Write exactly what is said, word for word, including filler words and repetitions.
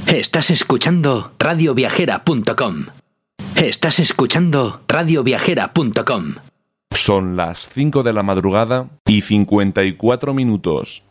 Estás escuchando radio viajera punto com. Estás escuchando radio viajera punto com. Son las cinco de la madrugada y cincuenta y cuatro minutos.